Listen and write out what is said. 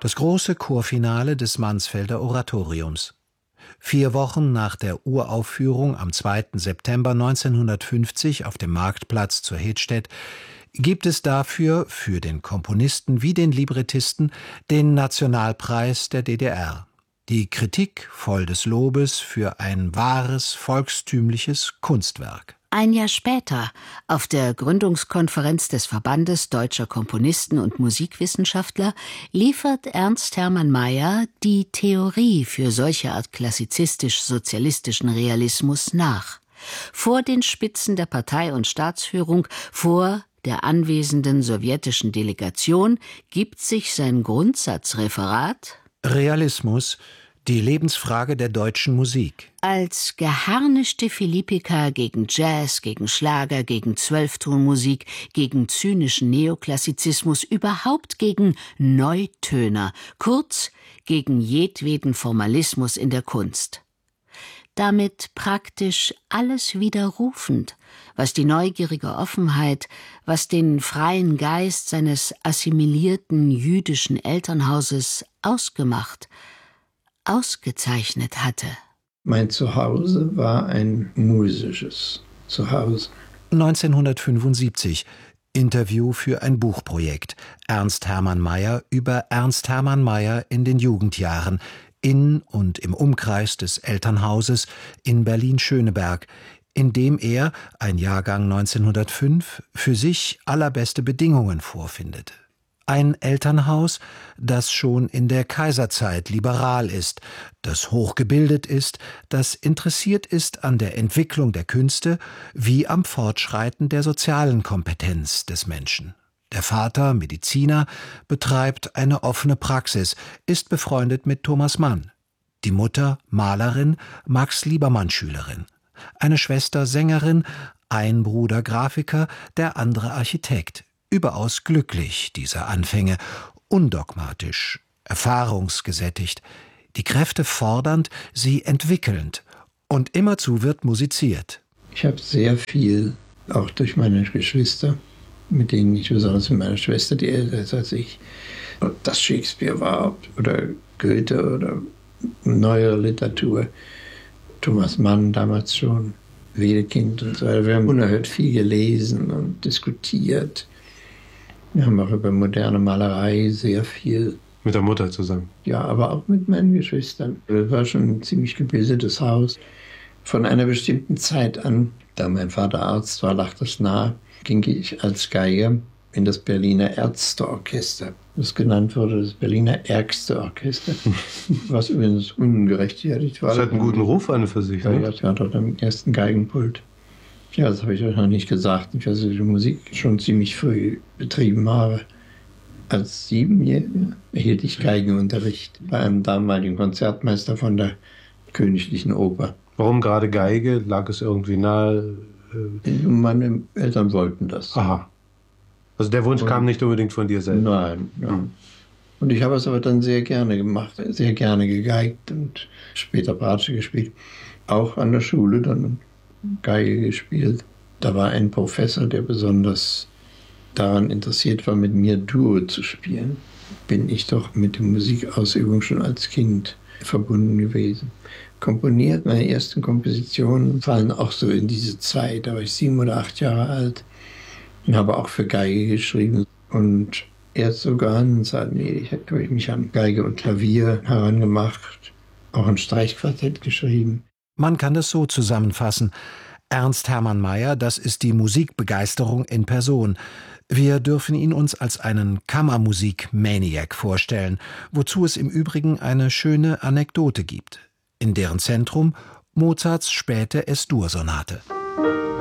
Das große Chorfinale des Mansfelder Oratoriums. 4 Wochen nach der Uraufführung am 2. September 1950 auf dem Marktplatz zu Hedstedt gibt es dafür, für den Komponisten wie den Librettisten, den Nationalpreis der DDR. Die Kritik voll des Lobes für ein wahres, volkstümliches Kunstwerk. Ein Jahr später, auf der Gründungskonferenz des Verbandes Deutscher Komponisten und Musikwissenschaftler, liefert Ernst Hermann Mayer die Theorie für solche Art klassizistisch-sozialistischen Realismus nach. Vor den Spitzen der Partei- und Staatsführung, vor der anwesenden sowjetischen Delegation, gibt sich sein Grundsatzreferat Realismus, die Lebensfrage der deutschen Musik. Als geharnischte Philippika gegen Jazz, gegen Schlager, gegen Zwölftonmusik, gegen zynischen Neoklassizismus, überhaupt gegen Neutöner, kurz gegen jedweden Formalismus in der Kunst. Damit praktisch alles widerrufend, was die neugierige Offenheit, was den freien Geist seines assimilierten jüdischen Elternhauses ausgemacht, ausgezeichnet hatte. Mein Zuhause war ein musisches Zuhause. 1975. Interview für ein Buchprojekt. Ernst Hermann Mayer über Ernst Hermann Mayer in den Jugendjahren, in und im Umkreis des Elternhauses in Berlin-Schöneberg, in dem er, ein Jahrgang 1905, für sich allerbeste Bedingungen vorfindet. Ein Elternhaus, das schon in der Kaiserzeit liberal ist, das hochgebildet ist, das interessiert ist an der Entwicklung der Künste wie am Fortschreiten der sozialen Kompetenz des Menschen. Der Vater, Mediziner, betreibt eine offene Praxis, ist befreundet mit Thomas Mann. Die Mutter, Malerin, Max Liebermann-Schülerin. Eine Schwester, Sängerin, ein Bruder, Grafiker, der andere Architekt. Überaus glücklich, diese Anfänge, undogmatisch, erfahrungsgesättigt, die Kräfte fordernd, sie entwickelnd. Und immerzu wird musiziert. Ich habe sehr viel, auch durch meine Geschwister, mit denen ich besonders mit meiner Schwester, die älter ist als ich, ob das Shakespeare war oder Goethe oder neuere Literatur, Thomas Mann damals schon, Wedekind und so weiter. Wir haben unerhört viel gelesen und diskutiert. Wir haben auch über moderne Malerei sehr viel. Mit der Mutter zusammen? Ja, aber auch mit meinen Geschwistern. Das war schon ein ziemlich gebildetes Haus. Von einer bestimmten Zeit an, da mein Vater Arzt war, lag das nahe, ging ich als Geiger in das Berliner Ärzteorchester. Das genannt wurde das Berliner Ärgste-Orchester, was übrigens ungerechtfertigt war. Das hat einen guten Ruf an für sich, ne? Ja, ich war dort am ersten Geigenpult. Ja, das habe ich euch noch nicht gesagt. Ich also die Musik schon ziemlich früh betrieben habe. Als 7-Jähriger erhielt ich Geigenunterricht bei einem damaligen Konzertmeister von der Königlichen Oper. Warum gerade Geige? Lag es irgendwie nahe? Meine Eltern wollten das. Aha. Also der Wunsch kam nicht unbedingt von dir selbst? Nein. Ja. Und ich habe es aber dann sehr gerne gemacht, sehr gerne gegeigt und später Bratsche gespielt. Auch an der Schule dann Geige gespielt. Da war ein Professor, der besonders daran interessiert war, mit mir Duo zu spielen. Bin ich doch mit der Musikausübung schon als Kind verbunden gewesen. Komponiert, meine ersten Kompositionen fallen auch so in diese Zeit. Da war ich 7 oder 8 Jahre alt und habe auch für Geige geschrieben. Und erst so ganz allmählich habe ich mich an Geige und Klavier herangemacht, auch ein Streichquartett geschrieben. Man kann das so zusammenfassen. Ernst Hermann Mayer, das ist die Musikbegeisterung in Person. Wir dürfen ihn uns als einen Kammermusik-Maniac vorstellen, wozu es im Übrigen eine schöne Anekdote gibt. In deren Zentrum Mozarts späte Es-Dur-Sonate.